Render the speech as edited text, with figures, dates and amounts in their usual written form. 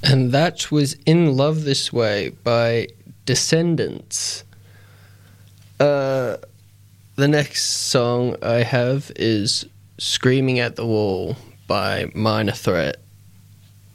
And that was In Love This Way by Descendants. The next song I have is Screaming at the Wall by Minor Threat.